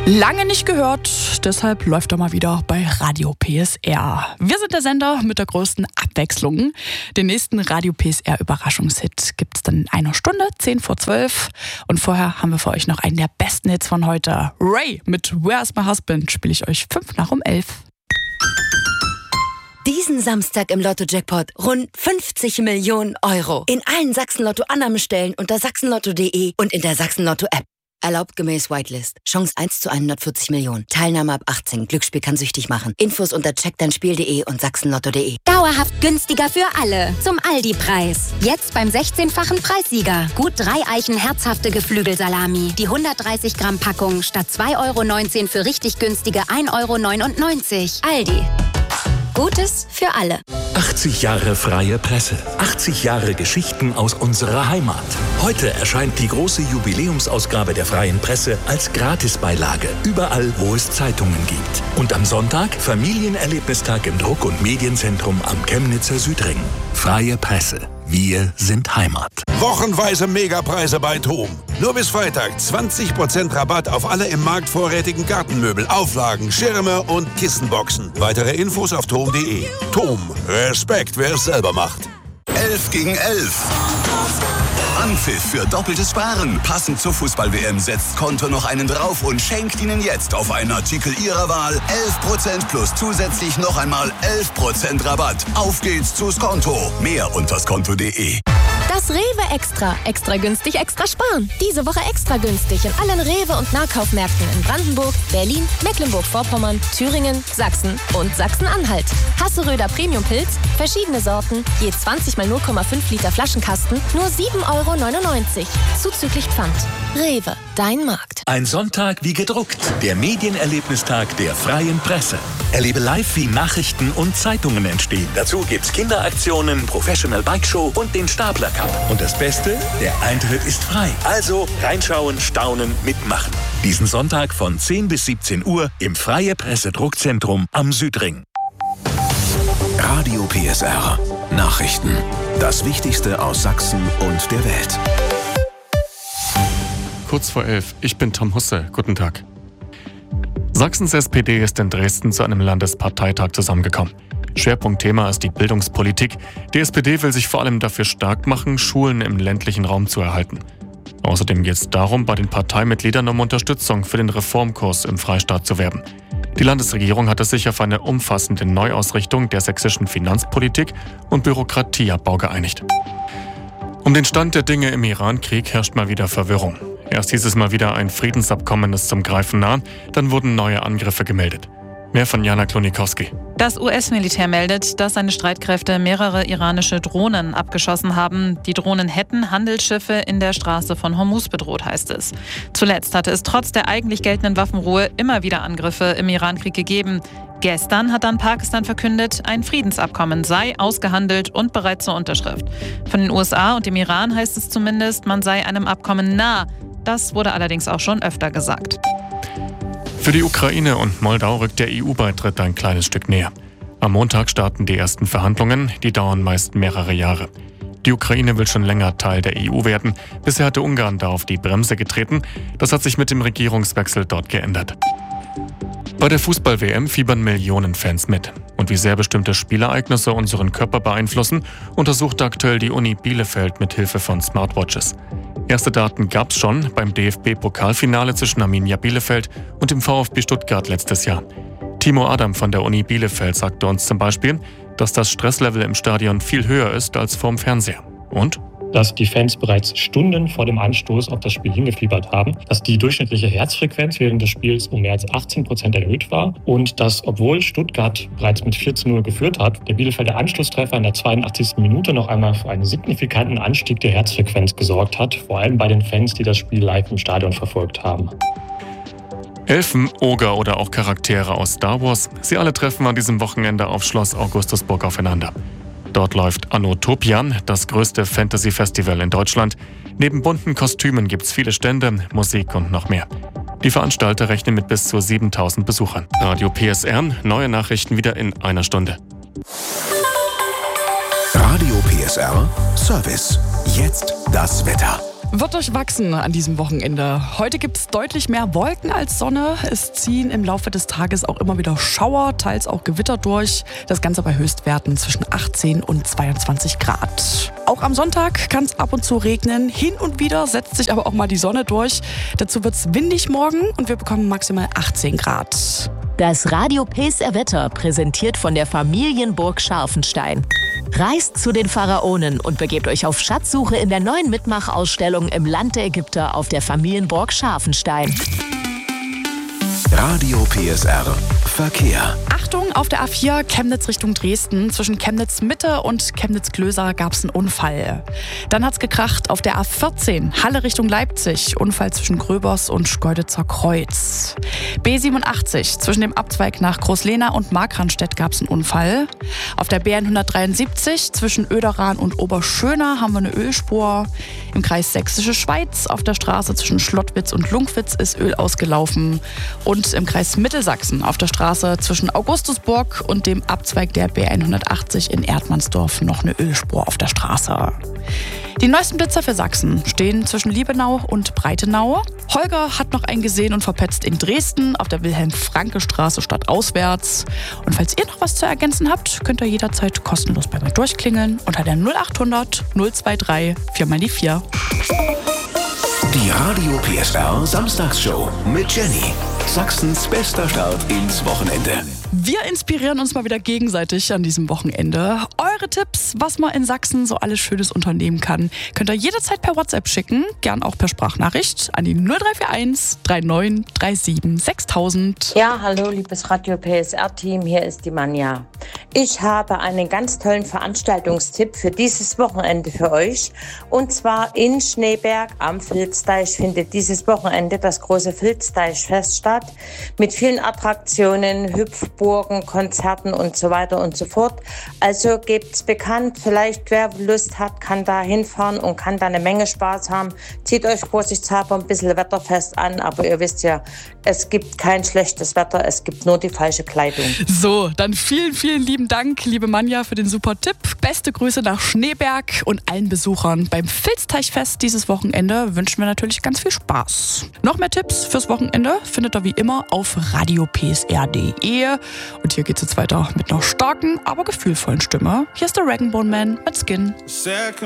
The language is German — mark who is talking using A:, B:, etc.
A: Lange nicht gehört, deshalb läuft er mal wieder bei Radio PSR. Wir sind der Sender mit der größten Abwechslung. Den nächsten Radio PSR Überraschungshit gibt es dann in einer Stunde, 10 vor 12. Und vorher haben wir für euch noch einen der besten Hits von heute. Ray mit Where's My Husband spiele ich euch 5 nach um 11.
B: Diesen Samstag im Lotto-Jackpot rund 50 Millionen Euro. In allen Sachsen-Lotto-Annahmestellen unter sachsenlotto.de und in der Sachsen-Lotto-App. Erlaubt gemäß Whitelist. Chance 1 zu 140 Millionen. Teilnahme ab 18. Glücksspiel kann süchtig machen. Infos unter checkdeinspiel.de und sachsenlotto.de.
C: Dauerhaft günstiger für alle. Zum Aldi-Preis. Jetzt beim 16-fachen Preissieger. Gut 3 Eichen herzhafte Geflügelsalami. Die 130 Gramm Packung statt 2,19 € für richtig günstige 1,99 €. Aldi. Gutes für alle.
D: 80 Jahre freie Presse. 80 Jahre Geschichten aus unserer Heimat. Heute erscheint die große Jubiläumsausgabe der freien Presse als Gratisbeilage. Überall, wo es Zeitungen gibt. Und am Sonntag Familienerlebnistag im Druck- und Medienzentrum am Chemnitzer Südring. Freie Presse. Wir sind Heimat.
E: Wochenweise Megapreise bei TOM. Nur bis Freitag 20% Rabatt auf alle im Markt vorrätigen Gartenmöbel, Auflagen, Schirme und Kissenboxen. Weitere Infos auf TOM.de. TOM. Respekt, wer es selber macht.
F: 11 gegen 11. Anpfiff für doppeltes Sparen. Passend zur Fußball-WM setzt Konto noch einen drauf und schenkt Ihnen jetzt auf einen Artikel Ihrer Wahl 11% plus zusätzlich noch einmal 11% Rabatt. Auf geht's zu Skonto. Mehr unter skonto.de.
G: Das Rewe Extra. Extra günstig, extra sparen. Diese Woche extra günstig in allen Rewe- und Nahkaufmärkten in Brandenburg, Berlin, Mecklenburg-Vorpommern, Thüringen, Sachsen und Sachsen-Anhalt. Hasseröder Premium-Pilz, verschiedene Sorten, je 20 mal 0,5 Liter Flaschenkasten, nur 7,99 €. Zuzüglich Pfand. Rewe, dein Markt.
D: Ein Sonntag wie gedruckt. Der Medienerlebnistag der freien Presse. Erlebe live, wie Nachrichten und Zeitungen entstehen. Dazu gibt's Kinderaktionen, Professional Bike Show und den Stapler Cup. Und das Beste, der Eintritt ist frei. Also reinschauen, staunen, mitmachen. Diesen Sonntag von 10 bis 17 Uhr im Freie Presse Druckzentrum am Südring.
H: Radio PSR. Nachrichten. Das Wichtigste aus Sachsen und der Welt.
I: Kurz vor 11. Ich bin Tom Husse. Guten Tag. Sachsens SPD ist in Dresden zu einem Landesparteitag zusammengekommen. Schwerpunktthema ist die Bildungspolitik. Die SPD will sich vor allem dafür stark machen, Schulen im ländlichen Raum zu erhalten. Außerdem geht es darum, bei den Parteimitgliedern um Unterstützung für den Reformkurs im Freistaat zu werben. Die Landesregierung hatte sich auf eine umfassende Neuausrichtung der sächsischen Finanzpolitik und Bürokratieabbau geeinigt. Um den Stand der Dinge im Iran-Krieg herrscht mal wieder Verwirrung. Erst hieß es mal wieder, ein Friedensabkommen ist zum Greifen nah, dann wurden neue Angriffe gemeldet. Mehr von Jana Klonikowski.
J: Das US-Militär meldet, dass seine Streitkräfte mehrere iranische Drohnen abgeschossen haben. Die Drohnen hätten Handelsschiffe in der Straße von Hormuz bedroht, heißt es. Zuletzt hatte es trotz der eigentlich geltenden Waffenruhe immer wieder Angriffe im Iran-Krieg gegeben. Gestern hat dann Pakistan verkündet, ein Friedensabkommen sei ausgehandelt und bereit zur Unterschrift. Von den USA und dem Iran heißt es zumindest, man sei einem Abkommen nah. Das wurde allerdings auch schon öfter gesagt.
I: Für die Ukraine und Moldau rückt der EU-Beitritt ein kleines Stück näher. Am Montag starten die ersten Verhandlungen, die dauern meist mehrere Jahre. Die Ukraine will schon länger Teil der EU werden. Bisher hatte Ungarn da auf die Bremse getreten. Das hat sich mit dem Regierungswechsel dort geändert. Bei der Fußball-WM fiebern Millionen Fans mit. Und wie sehr bestimmte Spielereignisse unseren Körper beeinflussen, untersucht aktuell die Uni Bielefeld mit Hilfe von Smartwatches. Erste Daten gab's schon beim DFB-Pokalfinale zwischen Arminia Bielefeld und dem VfB Stuttgart letztes Jahr. Timo Adam von der Uni Bielefeld sagte uns zum Beispiel, dass das Stresslevel im Stadion viel höher ist als vorm Fernseher. Und?
K: Dass die Fans bereits Stunden vor dem Anstoß auf das Spiel hingefiebert haben, dass die durchschnittliche Herzfrequenz während des Spiels um mehr als 18% erhöht war und dass, obwohl Stuttgart bereits mit 4:0 geführt hat, der Bielefelder Anschlusstreffer in der 82. Minute noch einmal für einen signifikanten Anstieg der Herzfrequenz gesorgt hat, vor allem bei den Fans, die das Spiel live im Stadion verfolgt haben.
I: Elfen, Oger oder auch Charaktere aus Star Wars, sie alle treffen an diesem Wochenende auf Schloss Augustusburg aufeinander. Dort läuft Anotopia, das größte Fantasy-Festival in Deutschland. Neben bunten Kostümen gibt's viele Stände, Musik und noch mehr. Die Veranstalter rechnen mit bis zu 7.000 Besuchern. Radio PSR, neue Nachrichten wieder in einer Stunde.
H: Radio PSR. PSR Service. Jetzt das Wetter.
A: Wird durchwachsen an diesem Wochenende. Heute gibt es deutlich mehr Wolken als Sonne. Es ziehen im Laufe des Tages auch immer wieder Schauer, teils auch Gewitter durch. Das Ganze bei Höchstwerten zwischen 18 und 22 Grad. Auch am Sonntag kann es ab und zu regnen. Hin und wieder setzt sich aber auch mal die Sonne durch. Dazu wird es windig morgen und wir bekommen maximal 18 Grad.
L: Das Radio PSR Wetter präsentiert von der Familienburg Scharfenstein. Reist zu den Pharaonen und begebt euch auf Schatzsuche in der neuen Mitmachausstellung im Land der Ägypter auf der Familienburg Scharfenstein.
H: Radio PSR Verkehr.
A: Achtung, auf der A4 Chemnitz Richtung Dresden. Zwischen Chemnitz Mitte und Chemnitz Klöser gab es einen Unfall. Dann hat's gekracht auf der A14 Halle Richtung Leipzig. Unfall zwischen Gröbers und Schkeuditzer Kreuz. B87 zwischen dem Abzweig nach Großlehna und Markranstädt gab es einen Unfall. Auf der BN 173 zwischen Oederan und Oberschöna haben wir eine Ölspur. Im Kreis Sächsische Schweiz auf der Straße zwischen Schlottwitz und Lunkwitz ist Öl ausgelaufen. Und im Kreis Mittelsachsen auf der Straße zwischen Augustusburg und dem Abzweig der B180 in Erdmannsdorf noch eine Ölspur auf der Straße. Die neuesten Blitzer für Sachsen stehen zwischen Liebenau und Breitenau. Holger hat noch einen gesehen und verpetzt in Dresden auf der Wilhelm-Franke-Straße stadtauswärts. Und falls ihr noch was zu ergänzen habt, könnt ihr jederzeit kostenlos bei mir durchklingeln unter der 0800 023 4x4.
H: Die Radio PSR Samstagsshow mit Jenny. Sachsens bester Start ins Wochenende.
A: Wir inspirieren uns mal wieder gegenseitig an diesem Wochenende. Eure Tipps, was man in Sachsen so alles Schönes unternehmen kann, könnt ihr jederzeit per WhatsApp schicken, gern auch per Sprachnachricht an die 0341 3937 6000.
M: Ja, hallo liebes Radio PSR-Team, hier ist die Manja. Ich habe einen ganz tollen Veranstaltungstipp für dieses Wochenende für euch. Und zwar in Schneeberg am Filzdeich findet dieses Wochenende das große Filzdeichfest statt. Mit vielen Attraktionen, Hüpfburgen, Konzerten und so weiter und so fort. Also gebt's bekannt, vielleicht wer Lust hat, kann da hinfahren und kann da eine Menge Spaß haben. Zieht euch vorsichtshalber ein bisschen wetterfest an, aber ihr wisst ja, es gibt kein schlechtes Wetter, es gibt nur die falsche Kleidung.
A: So, dann vielen, vielen lieben Dank, liebe Manja, für den super Tipp. Beste Grüße nach Schneeberg und allen Besuchern beim Filzteichfest dieses Wochenende wünschen wir natürlich ganz viel Spaß. Noch mehr Tipps fürs Wochenende findet ihr wie immer auf radiopsr.de. Und hier geht's jetzt weiter mit einer starken, aber gefühlvollen Stimme. Hier ist der Rag'n'Bone Man mit Skin.